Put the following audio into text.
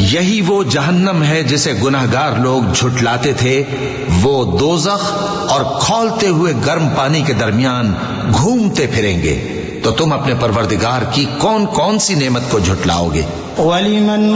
यही वो जहन्नम है जिसे गुनहगार लोग झुठलाते थे। वो दोज़ख और खौलते हुए गर्म पानी के दरमियान घूमते फिरेंगे। तो तुम अपने परवरदिगार की कौन कौन सी नेमत को झुठलाओगे?